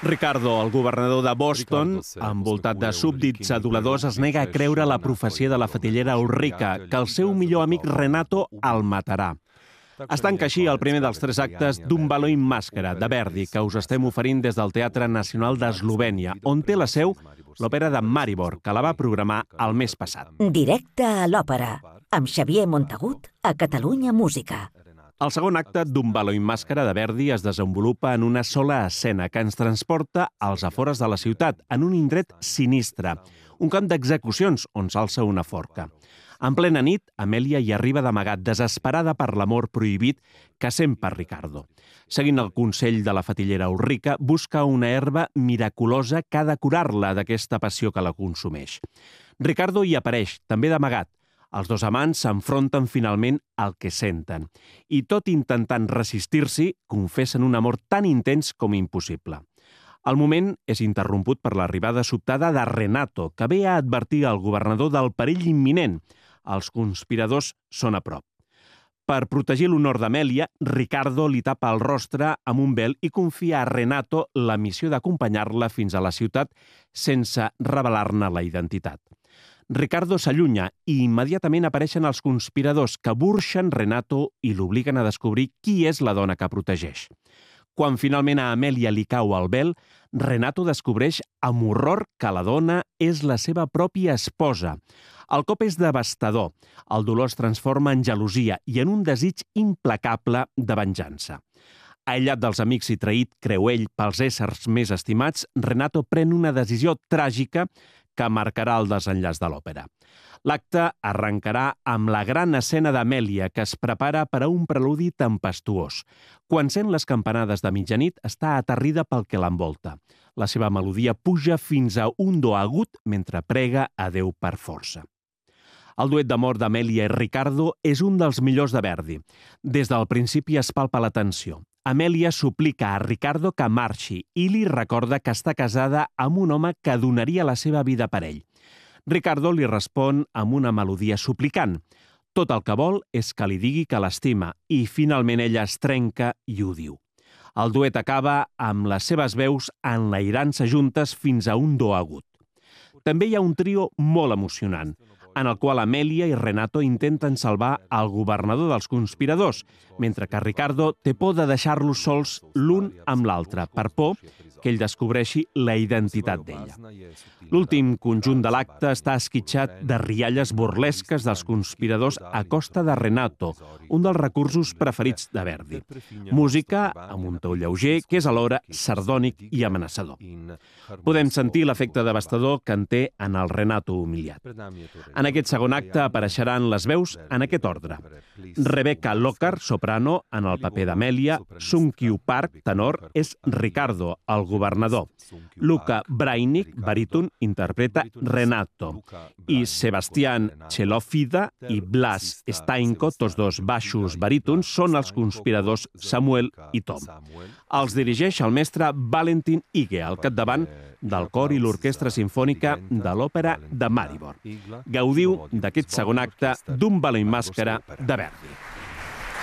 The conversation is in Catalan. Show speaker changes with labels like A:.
A: Ricardo, el governador de Boston, envoltat de súbdits aduladors, es nega a creure la profecia de la fetillera Ulrica, que el seu millor amic Renato el matarà. Es tanca així el primer dels 3 actes d'Un ballo in màscara, de Verdi, que us estem oferint des del Teatre Nacional d'Eslovènia, on té la seu l'òpera de Maribor, que la va programar el mes passat.
B: Directe a l'òpera, amb Xavier Montagut, a Catalunya Música.
A: El segon acte d'Un ballo in màscara de Verdi es desenvolupa en una sola escena que ens transporta als afores de la ciutat, en un indret sinistre, un camp d'execucions on s'alça una forca. En plena nit, Amèlia hi arriba d'amagat, desesperada per l'amor prohibit que sent per Ricardo. Seguint el consell de la fetillera Ulrica, busca una herba miraculosa que ha de curar-la d'aquesta passió que la consumeix. Ricardo hi apareix, també d'amagat. Els dos amants s'enfronten finalment al que senten i, tot intentant resistir-s'hi, confessen un amor tan intens com impossible. El moment és interromput per l'arribada sobtada de Renato, que ve a advertir al governador del perill imminent. Els conspiradors són a prop. Per protegir l'honor d'Amèlia, Ricardo li tapa el rostre amb un vel i confia a Renato la missió d'acompanyar-la fins a la ciutat sense revelar-ne la identitat. Ricardo s'allunya i immediatament apareixen els conspiradors que burxen Renato i l'obliguen a descobrir qui és la dona que protegeix. Quan finalment a Amèlia li cau el vel, Renato descobreix amb horror que la dona és la seva pròpia esposa. El cop és devastador. El dolor es transforma en gelosia i en un desig implacable de venjança. Aïllat dels amics i traït, creu ell, pels éssers més estimats, Renato pren una decisió tràgica que marcarà el desenllaç de l'òpera. L'acte arrencarà amb la gran escena d'Amèlia, que es prepara per a un preludi tempestuós. Quan sent les campanades de mitjanit, està aterrida pel que l'envolta. La seva melodia puja fins a un do agut mentre prega a Déu per força. El duet d'amor d'Amèlia i Ricardo és un dels millors de Verdi. Des del principi es palpa la tensió. Amèlia suplica a Ricardo que marxi i li recorda que està casada amb un home que donaria la seva vida per ell. Ricardo li respon amb una melodia suplicant. Tot el que vol és que li digui que l'estima i finalment ella es trenca i ho diu. El duet acaba amb les seves veus enlairant-se juntes fins a un do agut. També hi ha un trio molt emocionant, en el qual Amèlia i Renato intenten salvar el governador dels conspiradors, mentre que Ricardo té por de deixar-los sols l'un amb l'altre, per por que ell descobreixi la identitat d'ella. L'últim conjunt de l'acte està esquitxat de rialles burlesques dels conspiradors a costa de Renato, un dels recursos preferits de Verdi. Música amb un to lleuger que és alhora sardònic i amenaçador. Podem sentir l'efecte devastador que en té en el Renato humiliat. En aquest segon acte apareixeran les veus en aquest ordre. Rebecca Locker, soprano, en el paper d'Amèlia. Sung Kyu Park, tenor, és Ricardo, el governador. Luca Brainic, baríton, interpreta Renato. I Sebastian Chelofida i Blas Stainko, tots dos baixos barítons, són els conspiradors Samuel i Tom. Els dirigeix el mestre Valentin Ige, al capdavant del cor i l'orquestra simfònica de l'òpera de Maribor. Gaudiu d'aquest segon acte d'Un ballo in màscara de Verdi.